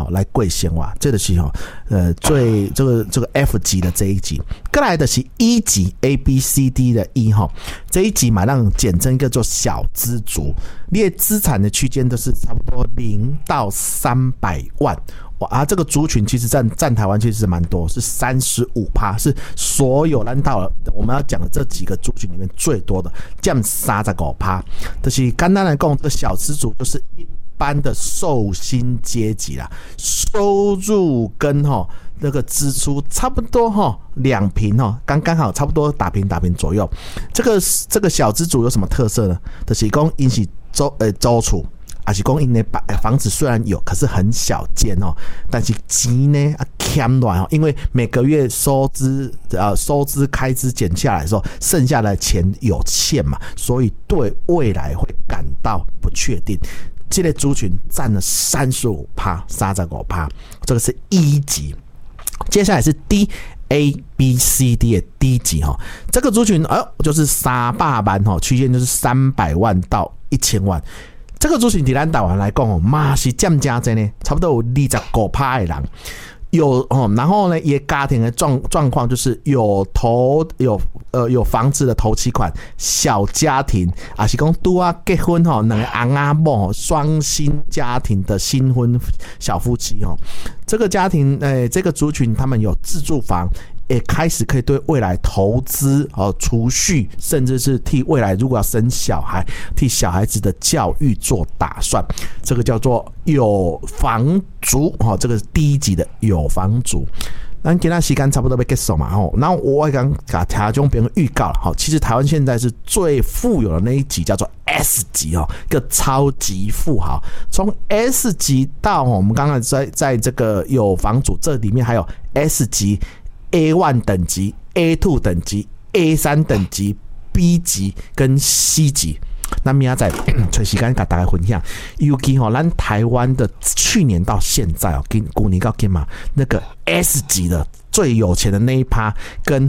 来贵先哇，这个是最这个 F 级的这一级，再来的是 E 级 A B C D 的 E 这一级嘛，让简称叫做小资族，你的资产的区间都是差不多0到300万。哇，这个族群其实占台湾其实蛮多，是 35%， 是所有我们要讲的这几个族群里面最多的，占 35%。就是简单来讲，这个小资族就是一般的受薪阶级啦，收入跟那个支出差不多两平刚刚好，差不多打平左右。这个小资族有什么特色呢？就是讲因是租厝。还是讲因的房子虽然有，可是很小间但是钱呢欠乱因为每个月收支开支减下来的时候，剩下的钱有限嘛，所以对未来会感到不确定。这类族群占了 35%， 这个是一级。接下来是 D。A、B、C、D 的 D 级这个族群就是300万区间就是300万到1000万。这个族群在咱台湾来讲嘛是占加多呢，差不多有 25% 的人有然后呢，也家庭的状况就是有房子的头期款，小家庭，还是讲拄啊结婚两个翁仔某双薪家庭的新婚小夫妻这个家庭这个族群他们有自住房。也开始可以对未来投资储蓄，甚至是替未来如果要生小孩，替小孩子的教育做打算，这个叫做有房族这个是第一级的有房族。咱今天时间差不多要结束嘛然后我刚给听众朋友预告了其实台湾现在是最富有的那一级叫做 S 级一个超级富豪。从 S 级到我们刚刚在这个有房族这里面还有 S 级。A1 等级 A2 等级 A3 等级 B 级跟 C 级。那明仔载找时间跟大家分享，尤其咱台湾的去年到现在去年到今嘛，那个 S 级的最有钱的那一趴，跟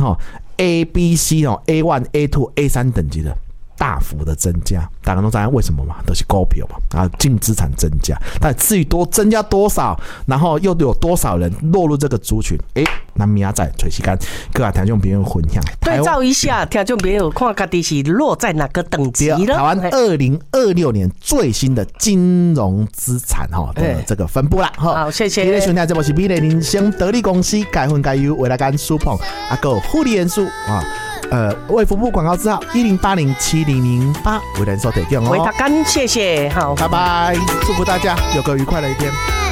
A、B、C A1、A2、A3 等级的大幅的增加，大家都知道为什么嘛？都是股票嘛，净资产增加。但至于增加多少，然后又有多少人落入这个族群？那明仔载找时间跟大家听众朋友分享， 对照一下，听众朋友看自己是落在哪个等级了。 台湾2026年最新的金融资产的这个分布啦。 好，谢谢。 今天收听这部是美丽人生得力公司该分该有为了干苏捧还有护理元素卫福部广告字号10807008为人所提供为他干，谢谢，好， 拜拜，祝福大家有个愉快的一天。